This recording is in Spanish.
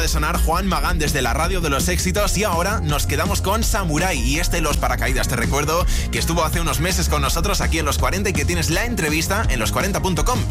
de sonar Juan Magán desde la radio de los éxitos y ahora nos quedamos con Samurai y Los Paracaídas. Te recuerdo que estuvo hace unos meses con nosotros aquí en Los 40 y que tienes la entrevista en los40.com